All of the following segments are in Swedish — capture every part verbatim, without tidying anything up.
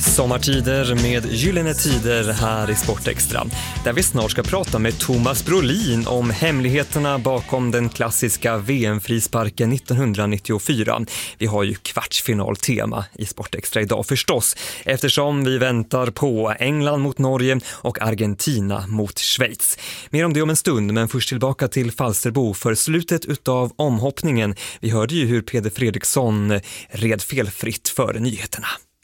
Sommartider med gyllene tider här i Sportextra, där vi snart ska prata med Thomas Brolin om hemligheterna bakom den klassiska V M-frisparken nittonhundranittiofyra. Vi har ju kvartsfinaltema i Sportextra idag förstås, eftersom vi väntar på England mot Norge och Argentina mot Schweiz. Mer om det om en stund, men först tillbaka till Falsterbo för slutet utav omhoppningen. Vi hörde ju hur Peder Fredriksson red felfritt för nyheterna.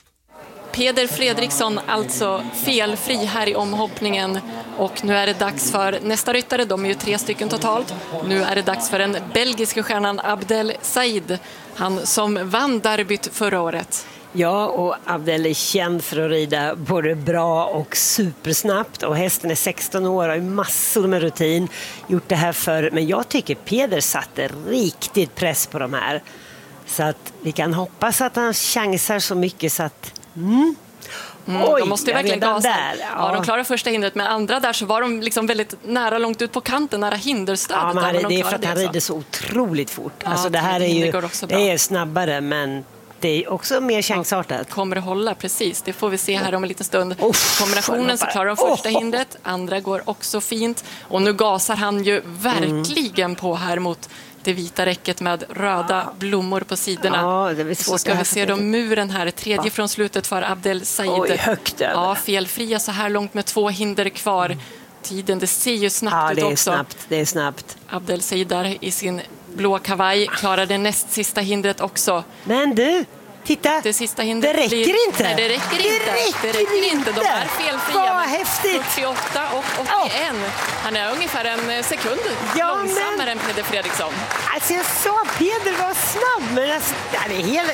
Peder Fredriksson alltså felfri här i omhoppningen, och nu är det dags för nästa ryttare. De är ju tre stycken totalt. Nu är det dags för den belgiska stjärnan Abdel Said, han som vann derbyt förra året. Ja, och Abdel är känd för att rida både bra och supersnabbt, och hästen är sexton år och har massor med rutin, gjort det här för. Men jag tycker Peder satte riktigt press på de här, så att vi kan hoppas att han chansar så mycket så att Mm. Mm, Oj, de måste ju verkligen gasa. Där, ja. Ja, de klarar första hindret, men andra där så var de liksom väldigt nära, långt ut på kanten, nära hinderstödet. Ja, men där, det, de det är för att han det rider så otroligt fort. Ja, alltså det här är ju det är snabbare, men det är också mer chansartat. Ja, kommer det hålla, precis. Det får vi se här om en liten stund. Uff, kombinationen så klarar de första oh. hindret, andra går också fint. Och nu gasar han ju verkligen mm. på här mot det vita räcket med röda blommor på sidorna. Ja, det är svårt. Så ska vi se då muren här, tredje från slutet för Abdel Said. Oj, högt över. Ja, felfria så här långt med två hinder kvar. Tiden, det ser ju snabbt ja, ut det är också. Snabbt, det är snabbt. Abdel Said där i sin blå kavaj klarar det näst sista hindret också. Men du, titta, det, sista hindret det räcker blir... inte. Nej, det räcker inte. Det räcker, det räcker inte. De är felfria. Vad häftigt. fyrtioåtta och åttioen. Oh. Han är ungefär en sekund ja, långsammare men... än Peder Fredriksson. Alltså jag sa Peder var snabb, men alltså, det är helt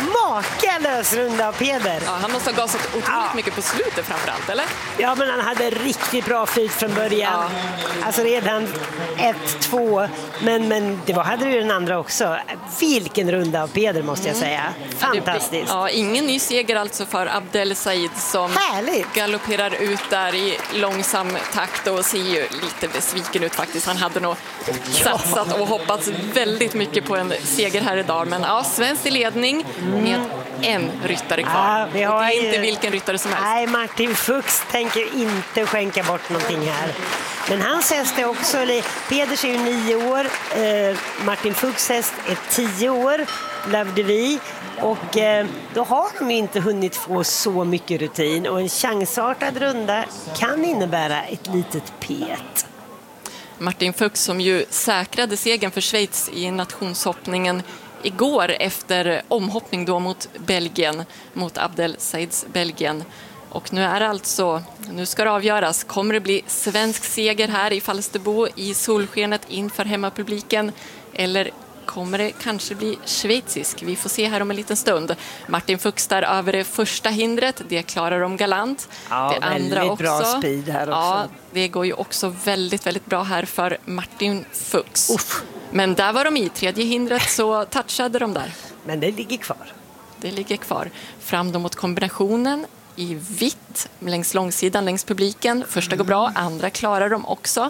makalös runda av Peder. Ja, han måste ha gasat otroligt ja. mycket på slutet framförallt, eller? Ja, men han hade riktigt bra flyt från början. Ja. Alltså redan ett, två, men, men det var, hade ju den andra också. Vilken runda av Peder måste jag säga. Fantastiskt. Ja, ingen ny seger alltså för Abdel Said som Härligt. galopperar ut där i långsam takt och ser ju lite besviken ut faktiskt. Han hade nog satsat och hoppats väldigt mycket på en seger här idag. Men ja, svensk i ledning med en ryttare kvar. Ja, vi har och det är inte vilken ryttare som helst. Nej, Martin Fuchs tänker inte skänka bort någonting här. Men hans häst är också, Peders är ju nio år, eh, Martin Fuchs häst är tio år, levde vi. Och eh, då har de inte hunnit få så mycket rutin, och en chansartad runda kan innebära ett litet pet. Martin Fuchs som ju säkrade segern för Schweiz i nationshoppningen igår efter omhoppning då mot Belgien, mot Abdel Saids Belgien. Och nu är det alltså, nu ska det avgöras. Kommer det bli svensk seger här i Falsterbo i solskenet inför hemmapubliken, eller kommer det kanske bli schweizisk? Vi får se här om en liten stund. Martin Fuchs där över det första hindret, det klarar de galant. Ja, det andra också. bra speed här också. Ja, det går ju också väldigt, väldigt bra här för Martin Fuchs. Uff. Men där var de i tredje hindret, så touchade de där. Men det ligger kvar. Det ligger kvar. Fram då mot kombinationen i vitt längs långsidan, längs publiken. Första går bra, andra klarar de också.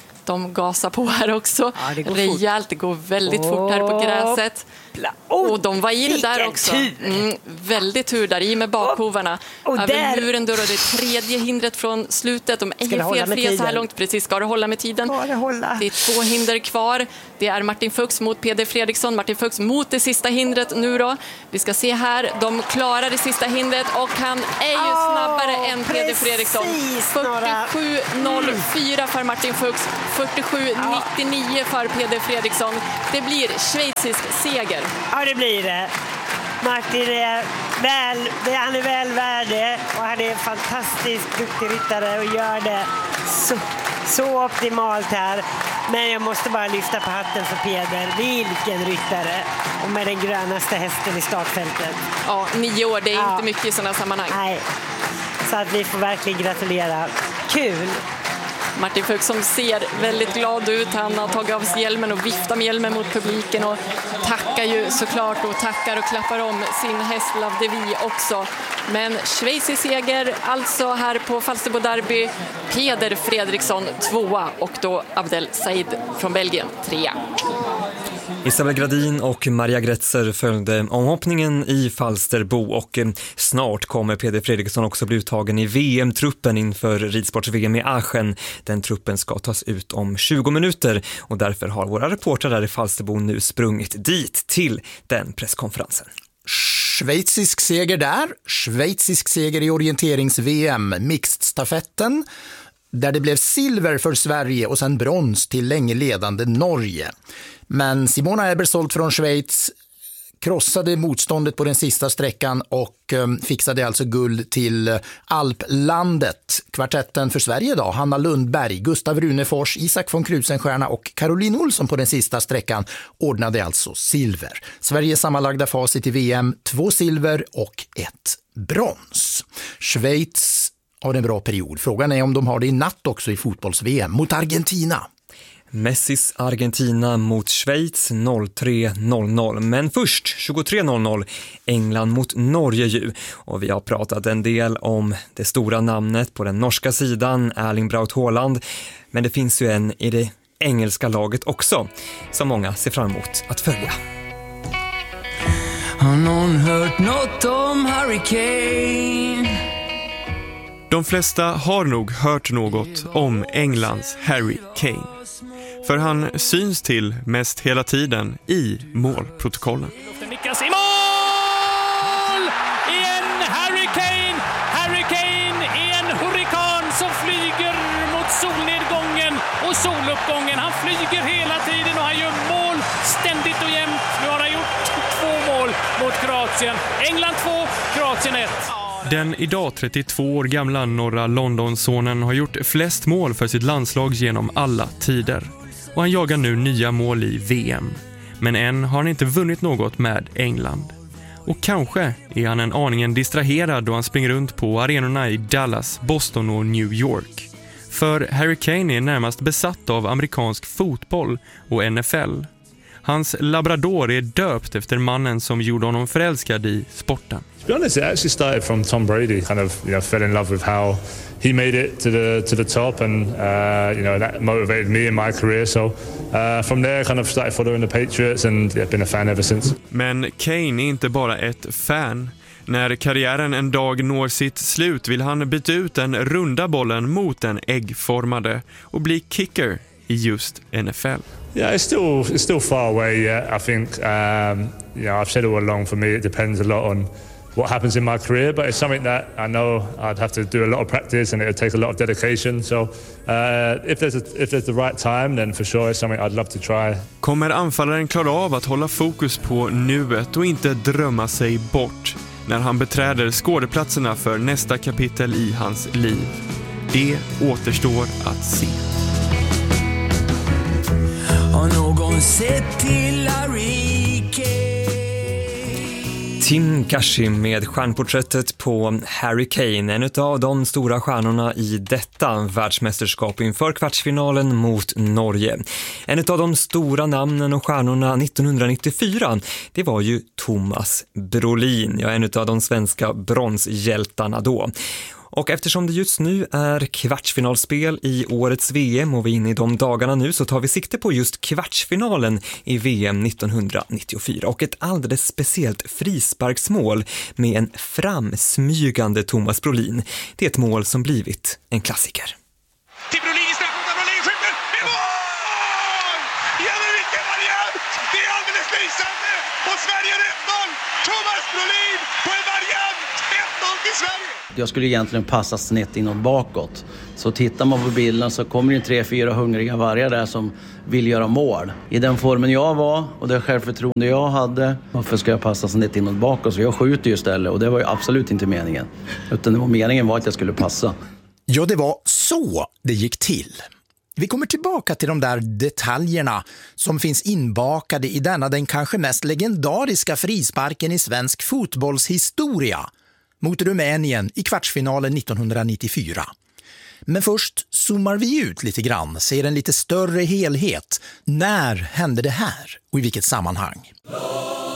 De gasar på här också. Ja, det går rejält, fort. Det går väldigt oh. fort här på gräset. Oh, och de var i det där också. Mm, väldigt tur där, i med bakhovarna. Oh. Över där. Muren då, då det tredje hindret från slutet. De är felfria så här långt. Precis, ska du hålla med tiden? Det, hålla. det är två hinder kvar. Det är Martin Fuchs mot Peder Fredriksson. Martin Fuchs mot det sista hindret nu då. Vi ska se här. De klarar det sista hindret och han är ju oh, snabbare än Peder Fredriksson. fyrtiosju noll fyra för Martin Fuchs. fyrtiosju nittionio för Peder Fredriksson. Det blir schweizisk seger. Ja, det blir det. Martin är väl, han är väl värd det, och han är en fantastisk duktig ryttare och gör det så, så optimalt här. Men jag måste bara lyfta på hatten för Peder. Vilken ryttare, och med den grönaste hästen i startfältet. Ja, nio år, det är ja. inte mycket i sådana sammanhang. Nej, så att vi får verkligen gratulera. Kul! Martin Fuchs som ser väldigt glad ut. Han har tagit av sig hjälmen och viftar med hjälmen mot publiken och tackar ju såklart och tackar och klappar om sin häst Love Vi också. Men schweizisk seger alltså här på Falsterbo Derby. Peder Fredriksson tvåa och då Abdel Said från Belgien trea. Isabel Gradin och Maria Gretzer följde omhoppningen i Falsterbo och snart kommer Peder Fredriksson också bli uttagen i V M-truppen inför ridsports-V M i Aachen. Den truppen ska tas ut om tjugo minuter och därför har våra reportrar där i Falsterbo nu sprungit dit till den presskonferensen. Schweizisk seger där, schweizisk seger i orienterings-V M, mixed-stafetten, där det blev silver för Sverige och sen brons till länge ledande Norge. Men Simona Ebersold från Schweiz krossade motståndet på den sista sträckan och um, fixade alltså guld till Alplandet. Kvartetten för Sverige då, Hanna Lundberg, Gustav Runefors, Isak von Krusenstjerna och Caroline Olsson på den sista sträckan ordnade alltså silver. Sveriges sammanlagda facit i V M, två silver och ett brons. Schweiz har en bra period. Frågan är om de har det i natt också i fotbolls-V M mot Argentina. Messis Argentina mot Schweiz noll tre noll noll. Men först tjugotre noll noll England mot Norge ju. Och vi har pratat en del om det stora namnet på den norska sidan, Erling Braut Haaland. Men det finns ju en i det engelska laget också som många ser fram emot att följa. Har någon hört något om Harry Kane? De flesta har nog hört något om Englands Harry Kane. För han syns till mest hela tiden i målprotokollen. Nickas i mål! Igen Harry Kane! Harry Kane är en hurrikan som flyger mot solnedgången och soluppgången. Han flyger hela tiden och han gör mål ständigt och jämt. Nu har han gjort två mål mot Kroatien. England två, Kroatien ett. Den idag trettiotvå år gamla norra Londonsonen har gjort flest mål för sitt landslag genom alla tider. Och han jagar nu nya mål i V M. Men än har han inte vunnit något med England. Och kanske är han en aningen distraherad då han springer runt på arenorna i Dallas, Boston och New York. För Harry Kane är närmast besatt av amerikansk fotboll och N F L. Hans labrador är döpt efter mannen som gjorde honom förälskad i sporten. To be honest, it actually started from Tom Brady. Kind of, you know, fell in love with how he made it to the to the top, and uh, you know that motivated me in my career. So uh, from there, I kind of started following the Patriots, and I've been a fan ever since. Men Kane är inte bara ett fan. När karriären en dag når sitt slut vill han byta ut den runda bollen mot den äggformade och bli kicker i just N F L. Yeah, it's still it's still far away yet. I think um, you know I've said all along. For me, it depends a lot on what happens in my career, but it's something that I know I'd have to do a lot of practice and it would take a lot of dedication. So uh, if there's a, if there's the right time, then for sure it's something I'd love to try. Kommer anfallaren klara av att hålla fokus på nuet och inte drömma sig bort när han beträder skådeplatserna för nästa kapitel i hans liv? Det återstår att se. Har någon sett till Harry Kane? Tim Kashim med stjärnporträttet på Harry Kane, en av de stora stjärnorna i detta världsmästerskap inför kvartsfinalen mot Norge. En av de stora namnen och stjärnorna nittonhundranittiofyra, det var ju Thomas Brolin, ja, en av de svenska bronshjältarna då. Och eftersom det just nu är kvartsfinalspel i årets V M och vi är inne i de dagarna nu, så tar vi sikte på just kvartsfinalen i V M nittonhundranittiofyra och ett alldeles speciellt frisparksmål med en framsmygande Thomas Brolin. Det är ett mål som blivit en klassiker. Till Brolin i straffområdet, Brolin skjuter i mål! Ja, men vilken variant! Det är alldeles lysande! Och Sverige är ett noll! Thomas Brolin på en variant! ett noll till Sverige! Jag skulle egentligen passa snett inåt bakåt. Så tittar man på bilden så kommer det tre, fyra hungriga vargar där som vill göra mål. I den formen jag var och det självförtroende jag hade, varför ska jag passa snett inåt bakåt? Så jag skjuter ju istället och det var ju absolut inte meningen. Utan det var meningen var att jag skulle passa. Ja, det var så det gick till. Vi kommer tillbaka till de där detaljerna som finns inbakade i denna den kanske mest legendariska frisparken i svensk fotbollshistoria mot Rumänien i kvartsfinalen nittonhundranittiofyra. Men först zoomar vi ut lite grann, ser en lite större helhet. När hände det här och i vilket sammanhang?